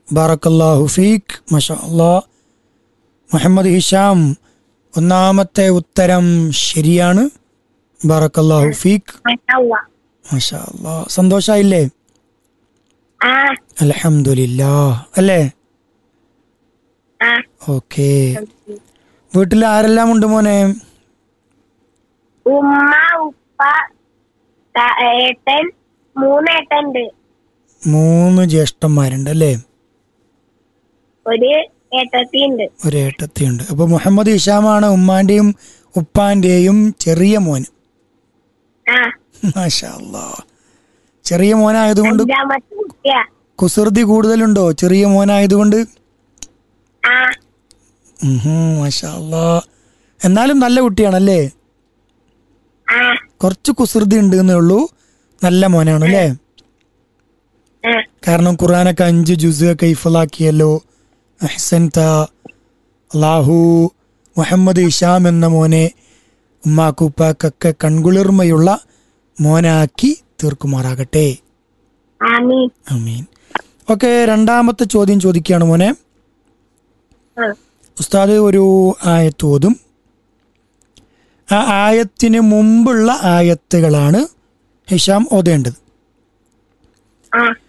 ബാറക്കല്ലാഹു ഫീക്ക്. മാഷാ അല്ലാഹ്. മുഹമ്മദ് ഹിഷാം ഒന്നാമത്തെ ഉത്തരം ശരിയാണ്. ബാറക്കല്ലാഹു ഫീക്ക്. മാഷാ അല്ലാഹ്. സന്തോഷായില്ലേ? അൽഹംദുലില്ലാഹ് അല്ലേ? ഓക്കേ. വീട്ടിൽ ആരെല്ലാം ഉണ്ട് മോനെ? ഉമ്മ, ഉപ്പ, ഏട്ടൻ, 3 ഏട്ടനുണ്ട്. 3 ജ്യേഷ്ഠന്മാരുണ്ട് അല്ലേ? ഒരു ഏട്ടത്തിയുണ്ട്. ഒരു ഏട്ടത്തിയുണ്ട്. അപ്പൊ മുഹമ്മദ് ഹിഷാമാണ് ഉമ്മാന്റെയും ഉപ്പാന്റെയും ചെറിയ മോന്. മാഷാ അല്ലാഹ്. ചെറിയ മോനായതുകൊണ്ട് കുസൃതി കൂടുതലുണ്ടോ? ചെറിയ മോനായതുകൊണ്ട്? മാഷാ അല്ലാഹ്. എന്നാലും നല്ല കുട്ടിയാണല്ലേ? കുറച്ച് കുസൃതി ഉണ്ട് എന്നേ ഉള്ളൂ. നല്ല മോനാണ് അല്ലേ? കാരണം ഖുർആനൊക്കെ 5 ജുസ് ഒക്കെ ഹിഫ്ളാക്കിയല്ലോ. അഹ്സൻത. അല്ലാഹു മുഹമ്മദ് ഹിഷാം എന്ന മോനെ ഉമ്മാക്കുപ്പാക്കൊക്കെ കൺകുളിർമയുള്ള മോനാക്കി തീർക്കുമാറാകട്ടെ. ആമീൻ. ഓക്കെ, രണ്ടാമത്തെ ചോദ്യം ചോദിക്കുകയാണ് മോനെ. ഉസ്താദ് ഒരു ആയത്ത് ഓതും. ആ ആയത്തിന് മുമ്പുള്ള ആയത്തുകളാണ് ഹിഷാം ഓതേണ്ടത്.